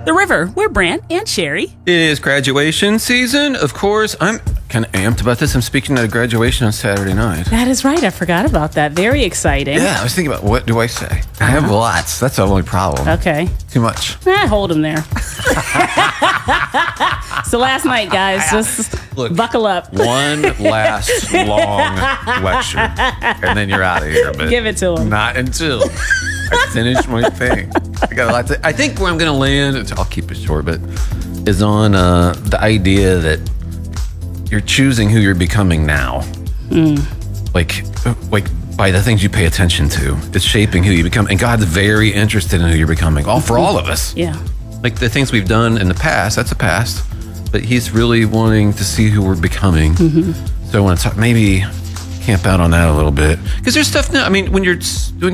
The River. We're Brant and Sherry. It is graduation season. Of course, I'm kind of amped about this. I'm speaking at a graduation on Saturday night. That is right. I forgot about that. Very exciting. Yeah, I was thinking about what do I say? I have lots. That's the only problem. Okay. Too much. Hold them there. So last night, guys, just buckle up. One last long lecture, and then you're out of here. But give it to him. Not until I finish my thing. I got a lot I think where I'm going to land, I'll keep it short, but is on the idea that you're choosing who you're becoming now. Like by the things you pay attention to. It's shaping who you become. And God's very interested in who you're becoming. For all of us. Yeah. Like the things we've done in the past, that's a past. But he's really wanting to see who we're becoming. So I want to talk, maybe camp out on that a little bit. Because there's stuff now, I mean, when you're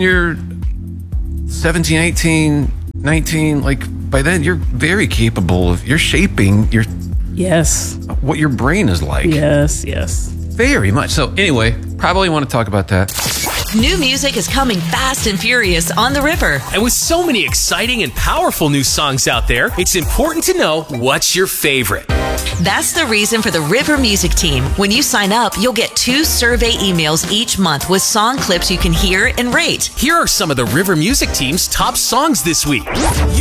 17, 18, 19, like by then you're very capable of, you're shaping what your brain is like. Yes. Very much. So anyway, probably want to talk about that. New music is coming fast and furious on the River. And with so many exciting and powerful new songs out there, it's important to know what's your favorite. That's the reason for the River Music Team. When you sign up, you'll get 2 survey emails each month with song clips you can hear and rate. Here are some of the River Music Team's top songs this week.